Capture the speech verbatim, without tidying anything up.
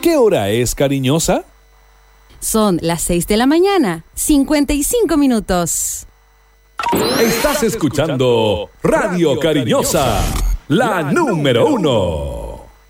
¿Qué hora es, cariñosa? Son las seis de la mañana, cincuenta y cinco minutos. Estás escuchando Radio Cariñosa, la número uno.